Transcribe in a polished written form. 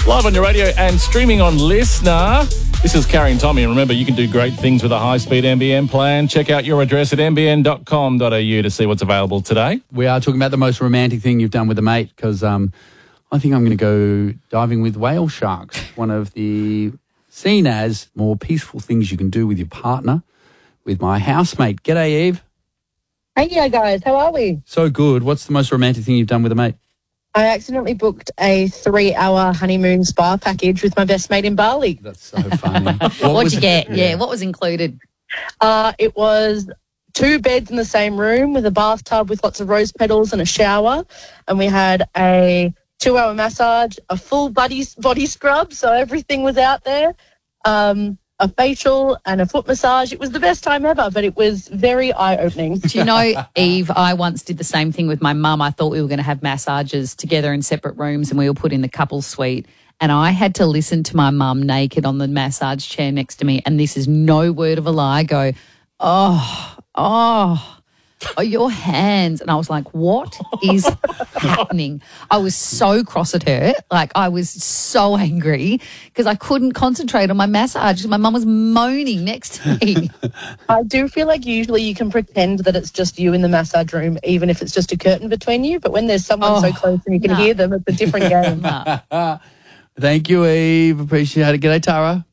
Live on your radio and streaming on Listener. This is Carrie and Tommy. And remember, you can do great things with a high-speed NBN plan. Check out your address at nbn.com.au to see what's available today. We are talking about the most romantic thing you've done with a mate because I think I'm going to go diving with whale sharks, one of the seen as more peaceful things you can do with your partner, with my housemate. G'day, Eve. Hey, guys. How are we? So good. What's the most romantic thing you've done with a mate? I accidentally booked a 3-hour honeymoon spa package with my best mate in Bali. That's so funny. What'd you get? Yeah, what was included? It was 2 beds in the same room with a bathtub with lots of rose petals and a shower. And we had a 2-hour massage, a full body scrub, so everything was out there, a facial and a foot massage. It was the best time ever, but it was very eye-opening. Do you know, Eve, I once did the same thing with my mum. I thought we were going to have massages together in separate rooms and we were put in the couple suite. And I had to listen to my mum naked on the massage chair next to me, and this is no word of a lie, go, oh, your hands. And I was like, what is happening? I was so cross at her. Like, I was so angry because I couldn't concentrate on my massage. My mum was moaning next to me. I do feel like usually you can pretend that it's just you in the massage room, even if it's just a curtain between you. But when there's someone so close and you can hear them, it's a different game. Thank you, Eve. Appreciate it. G'day, Tara.